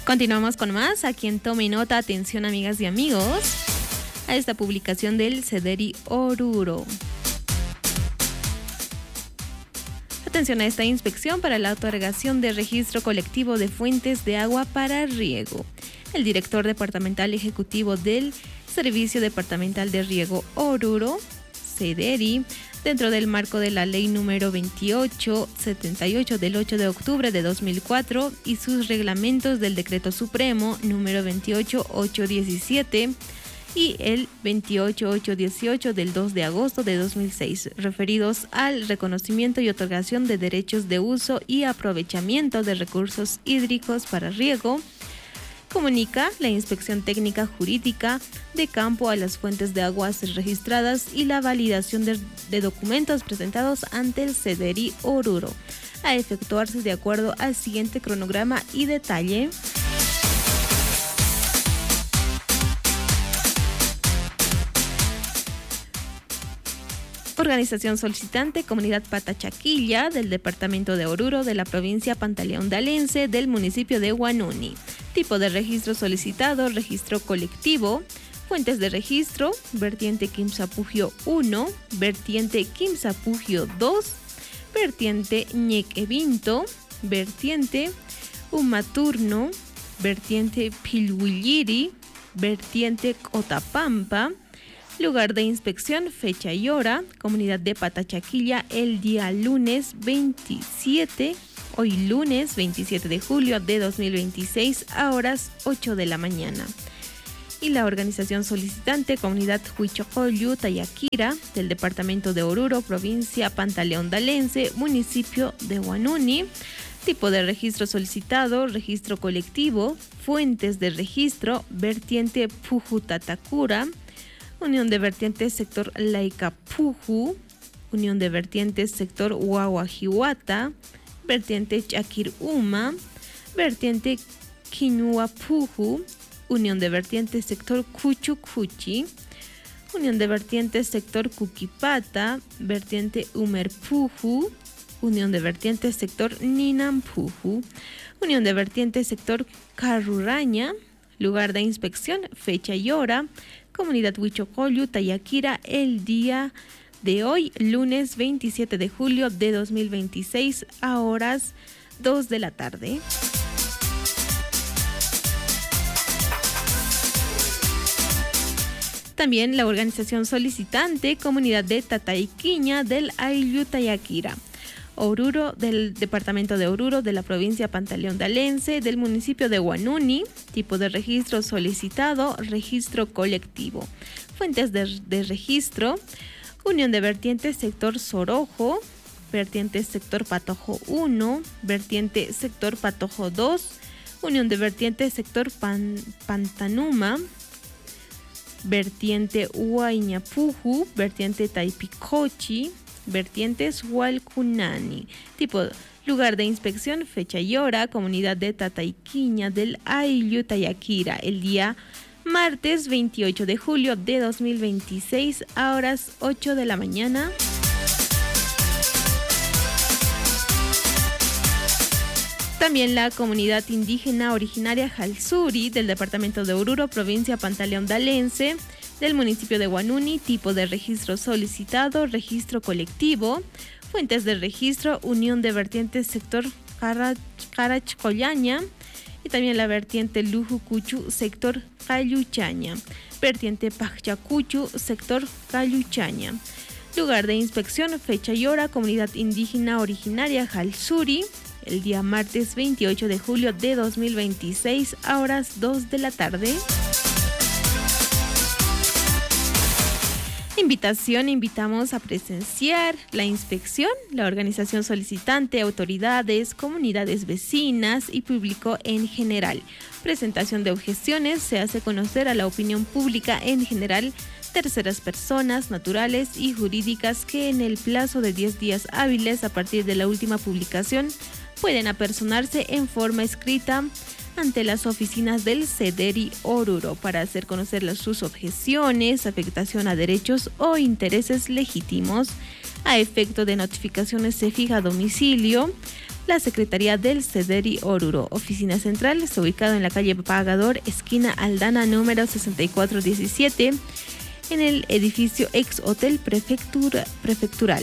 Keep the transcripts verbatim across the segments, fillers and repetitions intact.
Continuamos con más. A quien tome nota, atención amigas y amigos, a esta publicación del Cederi Oruro. Atención a esta inspección para la otorgación de registro colectivo de fuentes de agua para riego. El director departamental ejecutivo del Servicio Departamental de Riego Oruro, Cederi, dentro del marco de la ley número veintiocho setenta y ocho del ocho de octubre de dos mil cuatro y sus reglamentos del decreto supremo número veintiocho ochocientos diecisiete y el veintiocho ochocientos dieciocho del dos de agosto de dos mil seis, referidos al reconocimiento y otorgación de derechos de uso y aprovechamiento de recursos hídricos para riego, comunica la inspección técnica jurídica de campo a las fuentes de aguas registradas y la validación de, de documentos presentados ante el Cederi Oruro, a efectuarse de acuerdo al siguiente cronograma y detalle. Organización solicitante, Comunidad Patachaquilla, del departamento de Oruro, de la provincia Pantaleondalense, del municipio de Huanuni. Tipo de registro solicitado, registro colectivo. Fuentes de registro, vertiente Quimsapugio uno, vertiente Quimsapugio dos, vertiente Ñequevinto, vertiente Umaturno, vertiente Pilhuilliri, vertiente Cotapampa. Lugar de inspección, fecha y hora, Comunidad de Patachaquilla, el día lunes veintisiete, hoy lunes veintisiete de julio de dos mil veintiséis a horas ocho de la mañana. Y la organización solicitante, Comunidad Huichocollu Tayaquira, del departamento de Oruro, provincia Pantaleondalense, municipio de Huanuni. Tipo de registro solicitado, registro colectivo. Fuentes de registro, vertiente Pujutatakura, Unión de Vertientes sector Laikapuju, Unión de Vertientes sector Huahuajihuata, vertiente Chaquiruma, vertiente Quiñuapuju, Unión de Vertientes sector Cuchucuchi, Unión de Vertientes sector Cuquipata, vertiente Umerpuju, Unión de Vertientes sector Ninampuju, Unión de Vertientes sector Carruraña. Lugar de inspección, fecha y hora, Comunidad Huichocollu Tayaquira, el día de hoy, lunes veintisiete de julio de dos mil veintiséis a horas dos de la tarde. También la organización solicitante, Comunidad de Tataiquiña del Ayllu Tayaquira, Oruro, del departamento de Oruro, de la provincia Pantaleondalense, del municipio de Huanuni. Tipo de registro solicitado, registro colectivo. Fuentes de, de registro, Unión de Vertientes sector Sorojo, vertiente sector Patojo uno, vertiente sector Patojo dos, Unión de Vertientes sector Pan, Pantanuma, vertiente Huayñapuju, vertiente Taipicochi, vertientes Hualcunani. Tipo, lugar de inspección, fecha y hora, Comunidad de Tataiquiña del Ayllu Tayaquira, el día martes veintiocho de julio de dos mil veintiséis a horas ocho de la mañana. También la comunidad indígena originaria Jalsuri, del departamento de Oruro, provincia Pantaleondalense, del municipio de Huanuni. Tipo de registro solicitado, registro colectivo. Fuentes de registro, Unión de Vertientes sector Carachcollaña y también la vertiente Lujucuchu sector Cayuchaña, vertiente Pachyacuchu sector Cayuchaña. Lugar de inspección, fecha y hora, Comunidad indígena originaria Jalsuri, el día martes veintiocho de julio de dos mil veintiséis a horas dos de la tarde. Invitación, invitamos a presenciar la inspección, la organización solicitante, autoridades, comunidades vecinas y público en general. Presentación de objeciones se hace conocer a la opinión pública en general, terceras personas, naturales y jurídicas que en el plazo de diez días hábiles a partir de la última publicación pueden apersonarse en forma escrita ante las oficinas del Cederi Oruro para hacer conocer las, sus objeciones, afectación a derechos o intereses legítimos. A efecto de notificaciones se fija domicilio, la Secretaría del CEDERI Oruro. Oficina central está ubicado en la calle Pagador, esquina Aldana, número sesenta y cuatro diecisiete, en el edificio ex Hotel Prefectura, Prefectural.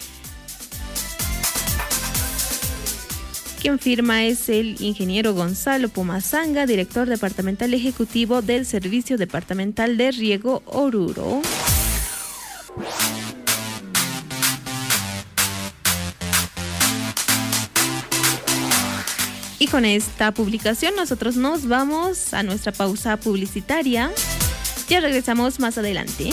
Quien firma es el ingeniero Gonzalo Pumazanga, director departamental ejecutivo del Servicio Departamental de Riego Oruro. Y con esta publicación nosotros nos vamos a nuestra pausa publicitaria. Ya regresamos más adelante.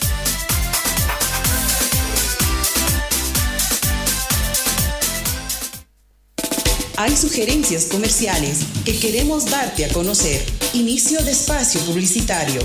Hay sugerencias comerciales que queremos darte a conocer. Inicio de espacio publicitario.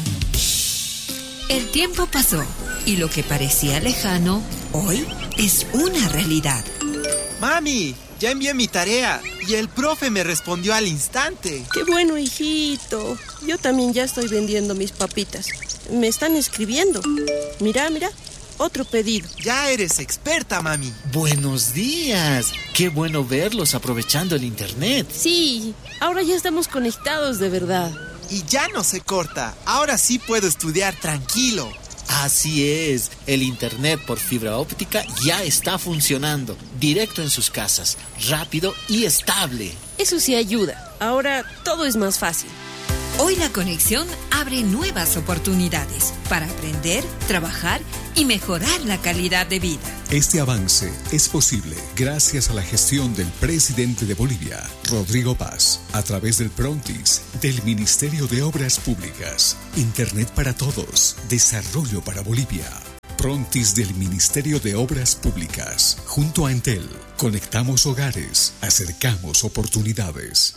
El tiempo pasó y lo que parecía lejano, hoy es una realidad. ¡Mami! Ya envié mi tarea y el profe me respondió al instante. ¡Qué bueno, hijito! Yo también ya estoy vendiendo mis papitas. Me están escribiendo. Mira, mira. Otro pedido. Ya eres experta, mami. Buenos días. Qué bueno verlos aprovechando el internet. Sí, ahora ya estamos conectados de verdad. Y ya no se corta. Ahora sí puedo estudiar tranquilo. Así es. El internet por fibra óptica ya está funcionando. Directo en sus casas. Rápido y estable. Eso sí ayuda. Ahora todo es más fácil. Hoy la conexión abre nuevas oportunidades para aprender, trabajar y mejorar la calidad de vida. Este avance es posible gracias a la gestión del presidente de Bolivia, Rodrigo Paz, a través del Prontis, del Ministerio de Obras Públicas. Internet para todos, desarrollo para Bolivia. Prontis del Ministerio de Obras Públicas. Junto a Entel, conectamos hogares, acercamos oportunidades.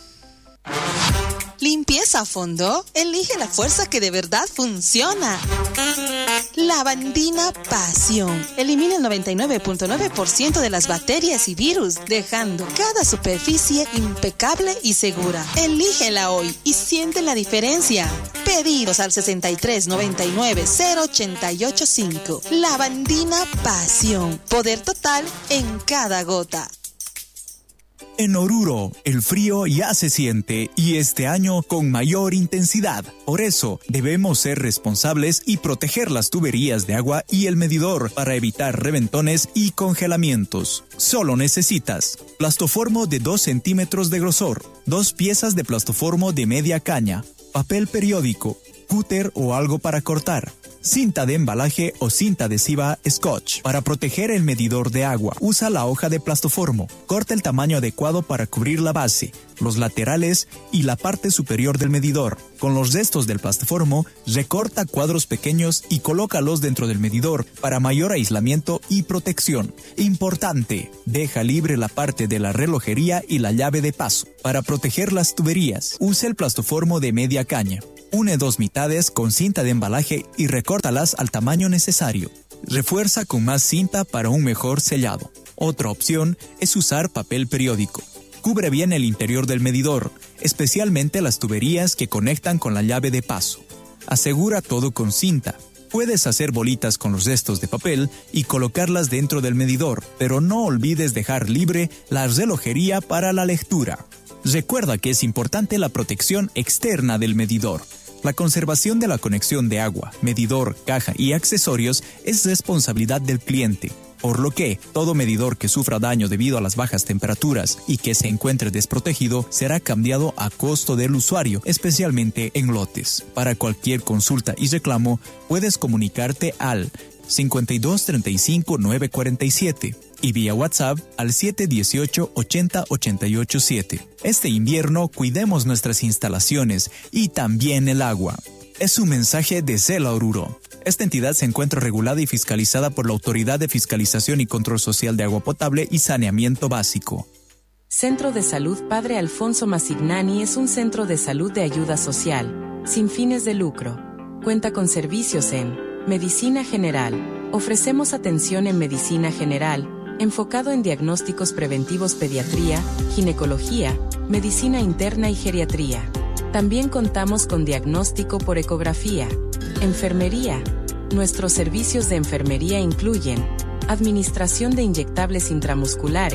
¿Limpieza a fondo? Elige la fuerza que de verdad funciona. Lavandina Pasión. Elimina el noventa y nueve punto nueve por ciento de las bacterias y virus, dejando cada superficie impecable y segura. Elígela hoy y siente la diferencia. Pedidos al sesenta y tres noventa y nueve cero ochenta y ocho cinco. Lavandina Pasión. Poder total en cada gota. En Oruro, el frío ya se siente y este año con mayor intensidad. Por eso, debemos ser responsables y proteger las tuberías de agua y el medidor para evitar reventones y congelamientos. Solo necesitas plastoformo de dos centímetros de grosor, dos piezas de plastoformo de media caña, papel periódico, cúter o algo para cortar, cinta de embalaje o cinta adhesiva Scotch. Para proteger el medidor de agua, usa la hoja de plastoformo. Corta el tamaño adecuado para cubrir la base, los laterales y la parte superior del medidor. Con los restos del plastoformo, recorta cuadros pequeños y colócalos dentro del medidor para mayor aislamiento y protección. Importante, deja libre la parte de la relojería y la llave de paso. Para proteger las tuberías, use el plastoformo de media caña. Une dos mitades con cinta de embalaje y recórtalas al tamaño necesario. Refuerza con más cinta para un mejor sellado. Otra opción es usar papel periódico. Cubre bien el interior del medidor, especialmente las tuberías que conectan con la llave de paso. Asegura todo con cinta. Puedes hacer bolitas con los restos de papel y colocarlas dentro del medidor, pero no olvides dejar libre la relojería para la lectura. Recuerda que es importante la protección externa del medidor. La conservación de la conexión de agua, medidor, caja y accesorios es responsabilidad del cliente, por lo que todo medidor que sufra daño debido a las bajas temperaturas y que se encuentre desprotegido será cambiado a costo del usuario, especialmente en lotes. Para cualquier consulta y reclamo, puedes comunicarte al cincuenta y dos treinta y cinco nueve cuarenta y siete y vía WhatsApp al siete dieciocho ochenta ochenta y ocho siete. Este invierno cuidemos nuestras instalaciones y también el agua. Es un mensaje de Cela Oruro. Esta entidad se encuentra regulada y fiscalizada por la Autoridad de Fiscalización y Control Social de Agua Potable y Saneamiento Básico. Centro de Salud Padre Alfonso Masignani es un centro de salud de ayuda social, sin fines de lucro. Cuenta con servicios en medicina general. Ofrecemos atención en medicina general, enfocado en diagnósticos preventivos, pediatría, ginecología, medicina interna y geriatría. También contamos con diagnóstico por ecografía, enfermería. Nuestros servicios de enfermería incluyen administración de inyectables intramusculares,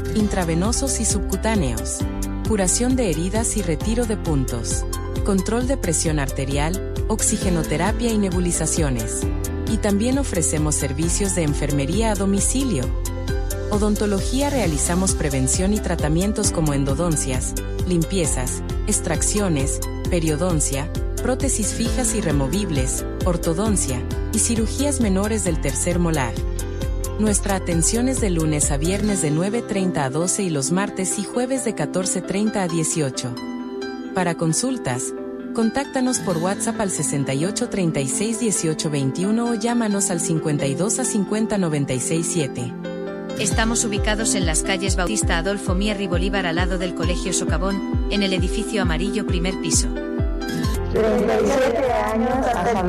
intravenosos y subcutáneos, curación de heridas y retiro de puntos, control de presión arterial, oxigenoterapia y nebulizaciones. Y también ofrecemos servicios de enfermería a domicilio. Odontología, realizamos prevención y tratamientos como endodoncias, limpiezas, extracciones, periodoncia, prótesis fijas y removibles, ortodoncia y cirugías menores del tercer molar. Nuestra atención es de lunes a viernes de nueve treinta a doce y los martes y jueves de catorce treinta a dieciocho. Para consultas, contáctanos por WhatsApp al sesenta y ocho treinta y seis dieciocho veintiuno o llámanos al cincuenta y dos a cincuenta noventa y seis siete. Estamos ubicados en las calles Bautista Adolfo Mier y Bolívar al lado del Colegio Socavón, en el edificio amarillo primer piso. treinta y siete años hasta